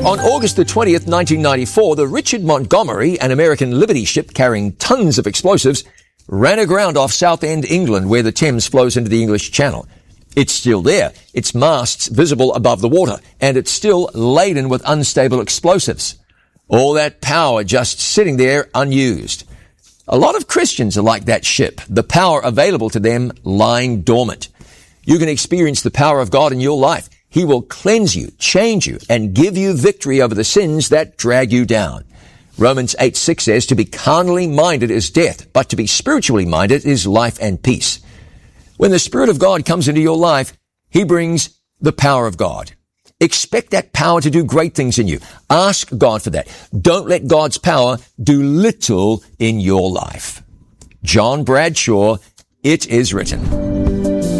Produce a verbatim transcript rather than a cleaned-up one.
On August the twentieth, nineteen ninety-four, the Richard Montgomery, an American Liberty ship carrying tons of explosives, ran aground off Southend, England, where the Thames flows into the English Channel. It's still there, its masts visible above the water, and it's still laden with unstable explosives. All that power just sitting there unused. A lot of Christians are like that ship, the power available to them lying dormant. You can experience the power of God in your life. He will cleanse you, change you, and give you victory over the sins that drag you down. Romans eight six says, to be carnally minded is death, but to be spiritually minded is life and peace. When the Spirit of God comes into your life, He brings the power of God. Expect that power to do great things in you. Ask God for that. Don't let God's power do little in your life. John Bradshaw, It Is Written.